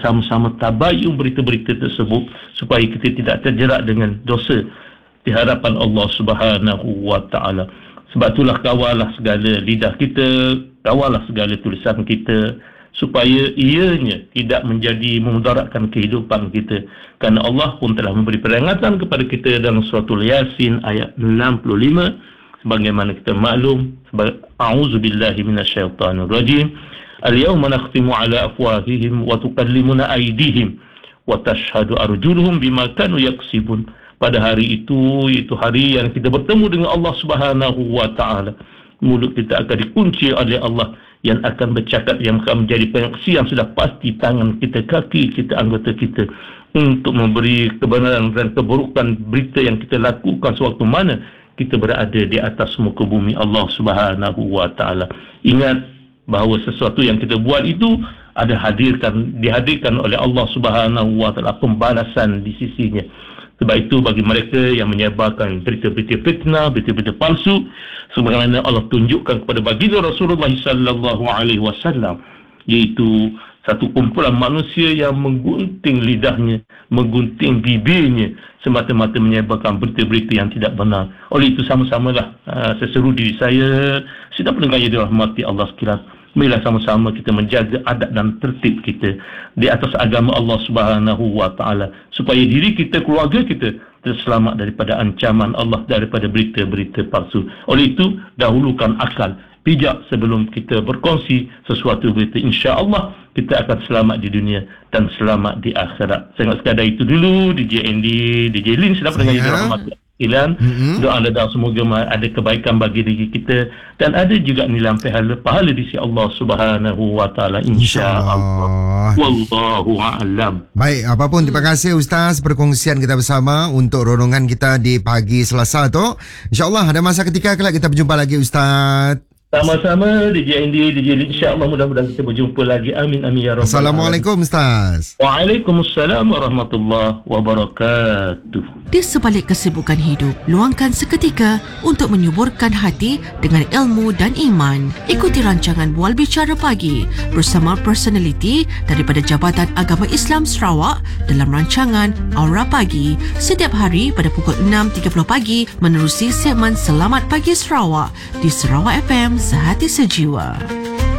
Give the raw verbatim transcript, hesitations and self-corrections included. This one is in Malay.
sama-sama tabayun berita-berita tersebut supaya kita tidak terjerat dengan dosa di hadapan Allah Subhanahu wa taala. Sebab itulah kawallah segala lidah kita, kawallah segala tulisan kita supaya ianya tidak menjadi memudaratkan kehidupan kita. Kerana Allah pun telah memberi peringatan kepada kita dalam surah Yasin ayat enam puluh lima, sebagaimana kita maklum, a'udzubillahi minasyaitonir rajim, al-yawma nakhtimu ala afwahihim wa tukallimuna aydihim wa tashhadu arjuluhum bima kanu yaksibun. Pada hari itu, iaitu hari yang kita bertemu dengan Allah Subhanahu wa taala, mulut kita akan dikunci oleh Allah yang akan bercakap, yang akan menjadi penyaksi yang sudah pasti tangan kita, kaki kita, anggota kita untuk memberi kebenaran dan keburukan berita yang kita lakukan sewaktu mana kita berada di atas muka bumi Allah Subhanahu wa taala. Ingat bahawa sesuatu yang kita buat itu ada hadirkan dihadirkan oleh Allah Subhanahu wa taala pembalasan di sisinya. Sebab itu bagi mereka yang menyebarkan berita-berita fitnah, berita-berita palsu, sebagaimana Allah tunjukkan kepada baginda Rasulullah sallallahu alaihi wasallam, iaitu satu kumpulan manusia yang menggunting lidahnya, menggunting bibirnya semata-mata menyebarkan berita-berita yang tidak benar. Oleh itu sama-samalah uh, seseru diri saya, sedang pendengar yang dirahmati Allah sekalian, marilah sama-sama kita menjaga adab dan tertib kita di atas agama Allah Subhanahu wa taala supaya diri kita, keluarga kita terselamat daripada ancaman Allah, daripada berita-berita palsu. Oleh itu dahulukan akal, bijak sebelum kita berkongsi sesuatu berita. Insya-Allah kita akan selamat di dunia dan selamat di akhirat. Saya nak sekadar itu dulu. D J Andy, D J Lin, sedang pendengar yang dirahmati Ilan, mm-hmm. doa dan semoga ada kebaikan bagi diri kita dan ada juga nilai pahala pahala di sisi Allah Subhanahu wa taala, insya-Allah. Wallahu a'lam. Baik, apapun, terima kasih Ustaz perkongsian kita bersama untuk ronongan kita di pagi Selasa tu. Insya-Allah ada masa ketika kelak kita berjumpa lagi Ustaz. Sama-sama D J Andy, D J Lin, insya-Allah mudah-mudahan kita berjumpa lagi. Amin amin ya rabbal alamin. Assalamualaikum Ustaz. Waalaikumsalam warahmatullahi wabarakatuh. Di sebalik kesibukan hidup, luangkan seketika untuk menyuburkan hati dengan ilmu dan iman. Ikuti rancangan Bual Bicara Pagi bersama personaliti daripada Jabatan Agama Islam Sarawak dalam rancangan Aura Pagi setiap hari pada pukul enam tiga puluh pagi menerusi segmen Selamat Pagi Sarawak di Sarawak F M Sehati Sejiwa.